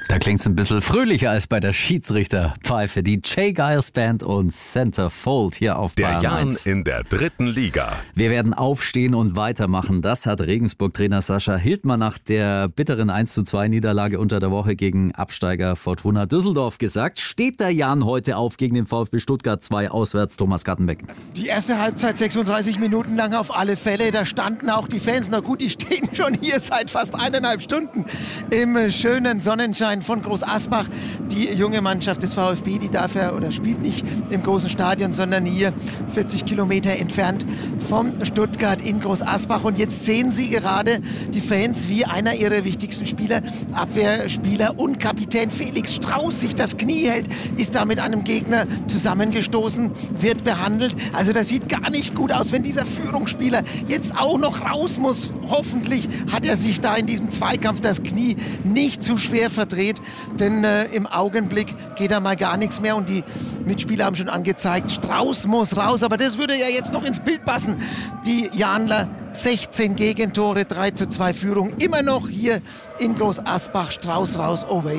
Da klingt's ein bisschen fröhlicher als bei der Schiedsrichterpfeife. Die J. Giles Band und Centerfold hier auf Der Bayern Jan 1. in der 3. Liga. Wir werden aufstehen und weitermachen. Das hat Regensburg-Trainer Sascha Hildmann nach der bitteren 1:2 Niederlage unter der Woche gegen Absteiger Fortuna Düsseldorf gesagt. Steht der Jan heute auf gegen den VfB Stuttgart 2 auswärts? Thomas Gartenbeck. Die erste Halbzeit 36 Minuten lang auf alle Fälle. Da standen auch die Fans. Na gut, die stehen schon hier seit fast 1,5 Stunden im schönen Sonnenschein von Groß Asbach. Die junge Mannschaft des VfB, die darf ja oder spielt nicht im großen Stadion, sondern hier 40 Kilometer entfernt vom Stuttgart in Groß Asbach. Und jetzt sehen Sie gerade die Fans, wie einer ihrer wichtigsten Spieler, Abwehrspieler und Kapitän Felix Strauß sich das Knie hält, ist da mit einem Gegner zusammengestoßen, wird behandelt. Also das sieht gar nicht gut aus, wenn dieser Führungsspieler jetzt auch noch raus muss. Hoffentlich hat er sich da in diesem Zweikampf das Knie nicht zu schwer verdreht, denn im Augenblick geht da mal gar nichts mehr und die Mitspieler haben schon angezeigt, Strauß muss raus, aber das würde ja jetzt noch ins Bild passen. Die Janler 16 Gegentore, 3:2 Führung, immer noch hier in Groß Asbach, Strauß raus, away.